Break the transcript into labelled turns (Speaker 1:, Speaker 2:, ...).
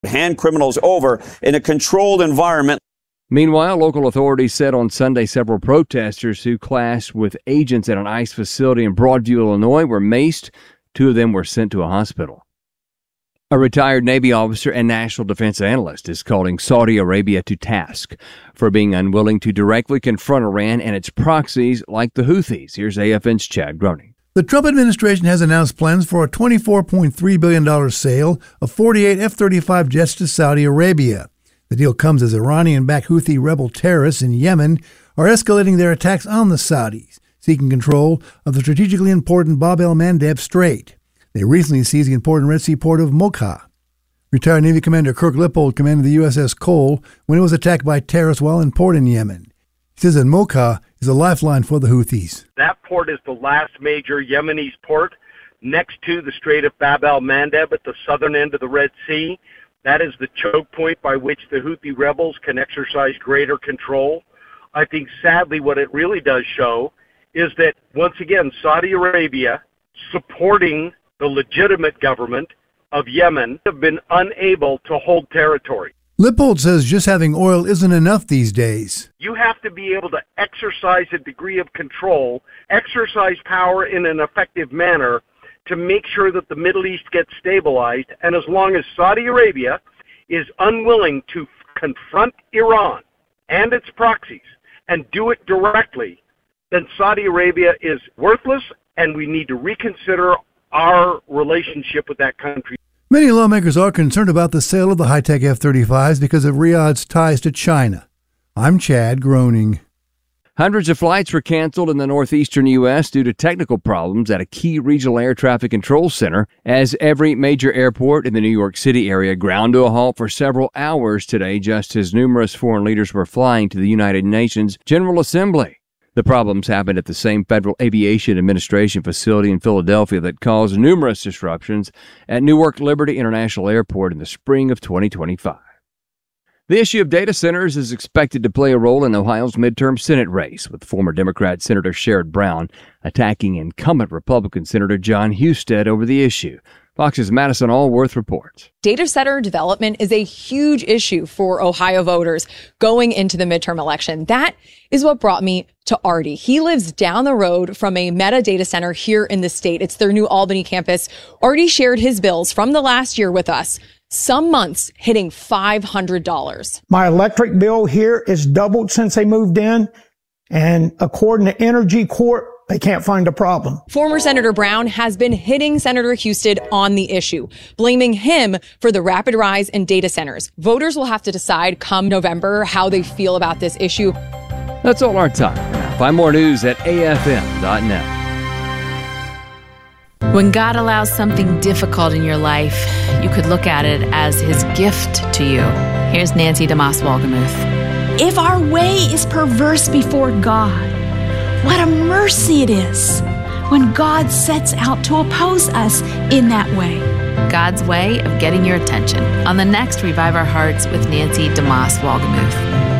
Speaker 1: hand criminals over in a controlled environment.
Speaker 2: Meanwhile, local authorities said on Sunday several protesters who clashed with agents at an ICE facility in Broadview, Illinois, were maced. 2 of them were sent to a hospital. A retired Navy officer and national defense analyst is calling Saudi Arabia to task for being unwilling to directly confront Iran and its proxies like the Houthis. Here's AFN's Chad Groening.
Speaker 3: The Trump administration has announced plans for a $24.3 billion sale of 48 F-35 jets to Saudi Arabia. The deal comes as Iranian-backed Houthi rebel terrorists in Yemen are escalating their attacks on the Saudis, seeking control of the strategically important Bab el-Mandeb Strait. They recently seized the important Red Sea port of Mocha. Retired Navy Commander Kirk Lippold commanded the USS Cole when it was attacked by terrorists while in port in Yemen. He says that Mocha is a lifeline for the Houthis.
Speaker 4: That port is the last major Yemeni port next to the Strait of Bab el-Mandeb at the southern end of the Red Sea. That is the choke point by which the Houthi rebels can exercise greater control. I think, sadly, what it really does show is that, once again, Saudi Arabia, supporting the legitimate government of Yemen, have been unable to hold territory.
Speaker 3: Lippold says just having oil isn't enough these days.
Speaker 4: You have to be able to exercise a degree of control, exercise power in an effective manner to make sure that the Middle East gets stabilized. And as long as Saudi Arabia is unwilling to confront Iran and its proxies and do it directly, then Saudi Arabia is worthless, and we need to reconsider our relationship with that country.
Speaker 3: Many lawmakers are concerned about the sale of the high-tech F-35s because of Riyadh's ties to China. I'm Chad Groening.
Speaker 2: Hundreds of flights were canceled in the northeastern U.S. due to technical problems at a key regional air traffic control center, as every major airport in the New York City area ground to a halt for several hours today, just as numerous foreign leaders were flying to the United Nations General Assembly. The problems happened at the same Federal Aviation Administration facility in Philadelphia that caused numerous disruptions at Newark Liberty International Airport in the spring of 2025. The issue of data centers is expected to play a role in Ohio's midterm Senate race, with former Democrat Senator Sherrod Brown attacking incumbent Republican Senator John Husted over the issue. Fox's Madison Allworth reports.
Speaker 5: Data center development is a huge issue for Ohio voters going into the midterm election. That is what brought me to Artie. He lives down the road from a Meta data center here in the state. It's their new Albany campus. Artie shared his bills from the last year with us, some months hitting $500.
Speaker 6: My electric bill here is doubled since they moved in, and according to Energy Corp, they can't find a problem.
Speaker 5: Former Senator Brown has been hitting Senator Husted on the issue, blaming him for the rapid rise in data centers. Voters will have to decide come November how they feel about this issue.
Speaker 2: That's all our time for now. Find more news at afm.net.
Speaker 7: When God allows something difficult in your life, you could look at it as his gift to you. Here's Nancy DeMoss Wolgemuth.
Speaker 8: If our way is perverse before God, what a mercy it is when God sets out to oppose us in that way.
Speaker 7: God's way of getting your attention on the next Revive Our Hearts with Nancy DeMoss Wolgemuth.